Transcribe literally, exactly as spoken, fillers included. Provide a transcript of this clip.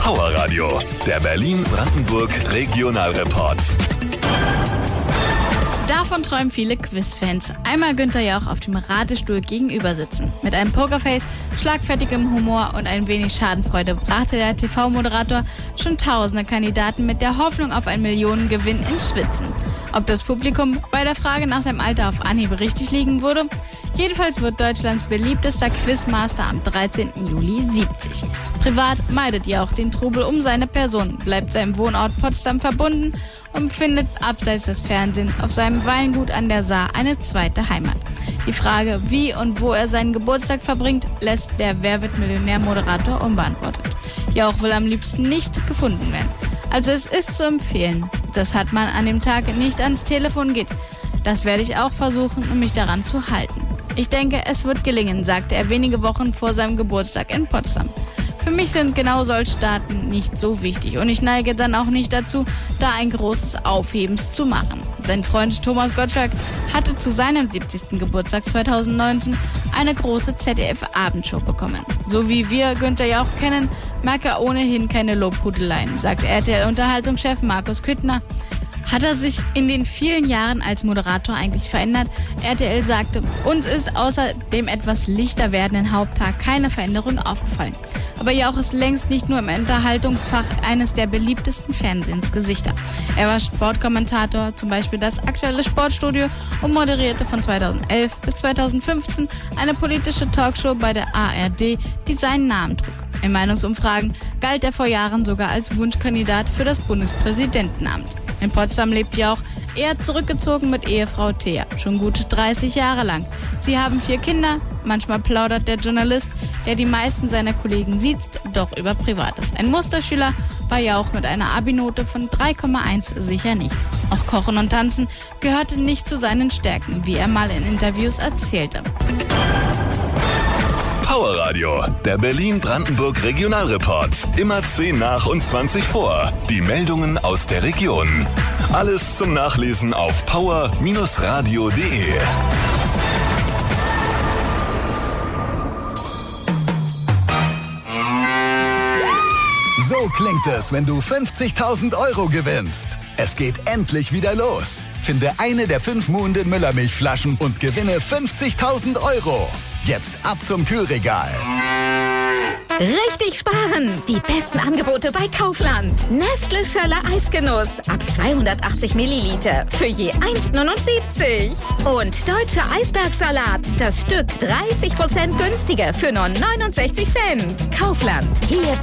Power Radio, der Berlin-Brandenburg Regionalreport. Davon träumen viele Quizfans. Einmal Günther Jauch auf dem Ratestuhl gegenüber sitzen. Mit einem Pokerface, schlagfertigem Humor und ein wenig Schadenfreude brachte der T V-Moderator schon tausende Kandidaten mit der Hoffnung auf einen Millionengewinn ins Schwitzen. Ob das Publikum bei der Frage nach seinem Alter auf Anhieb richtig liegen würde? Jedenfalls wird Deutschlands beliebtester Quizmaster am dreizehnten Juli siebzig. Privat meidet Jauch den Trubel um seine Person, bleibt seinem Wohnort Potsdam verbunden und findet abseits des Fernsehens auf seinem Weingut an der Saar eine zweite Heimat. Die Frage, wie und wo er seinen Geburtstag verbringt, lässt der Wer wird Millionär-Moderator unbeantwortet. Jauch will am liebsten nicht gefunden werden. Also es ist zu empfehlen, dass hat man an dem Tag nicht ans Telefon geht. Das werde ich auch versuchen, um mich daran zu halten. Ich denke, es wird gelingen, sagte er wenige Wochen vor seinem Geburtstag in Potsdam. Für mich sind genau solche Daten nicht so wichtig und ich neige dann auch nicht dazu, da ein großes Aufhebens zu machen. Sein Freund Thomas Gottschalk hatte zu seinem siebzigsten Geburtstag zweitausendneunzehn eine große Z D F-Abendshow bekommen. So wie wir Günther Jauch kennen, mag er ohnehin keine Lobhudeleien, sagt R T L-Unterhaltungschef Markus Küttner. Hat er sich in den vielen Jahren als Moderator eigentlich verändert? R T L sagte, uns ist außer dem etwas lichter werdenden Haupttag keine Veränderung aufgefallen. Aber Jauch ist längst nicht nur im Unterhaltungsfach eines der beliebtesten Fernsehensgesichter. Er war Sportkommentator, zum Beispiel das aktuelle Sportstudio, und moderierte von zweitausendelf bis zweitausendfünfzehn eine politische Talkshow bei der A R D, die seinen Namen trug. In Meinungsumfragen galt er vor Jahren sogar als Wunschkandidat für das Bundespräsidentenamt. In Potsdam lebt Jauch eher zurückgezogen mit Ehefrau Thea, schon gut dreißig Jahre lang. Sie haben vier Kinder, manchmal plaudert der Journalist, der die meisten seiner Kollegen sieht, doch über Privates. Ein Musterschüler war Jauch mit einer Abi-Note von drei Komma eins sicher nicht. Auch Kochen und Tanzen gehörte nicht zu seinen Stärken, wie er mal in Interviews erzählte. Power Radio, der Berlin-Brandenburg Regionalreport. Immer zehn nach und zwanzig vor. Die Meldungen aus der Region. Alles zum Nachlesen auf power radio punkt de. So klingt es, wenn du fünfzigtausend Euro gewinnst. Es geht endlich wieder los. Finde eine der fünf Muhnden Müllermilchflaschen und gewinne fünfzigtausend Euro. Jetzt ab zum Kühlregal. Richtig sparen! Die besten Angebote bei Kaufland. Nestle Schöller Eisgenuss ab zweihundertachtzig Milliliter für je eins Komma neunundsiebzig. Und Deutscher Eisbergsalat, das Stück dreißig Prozent günstiger für nur neunundsechzig Cent. Kaufland, hier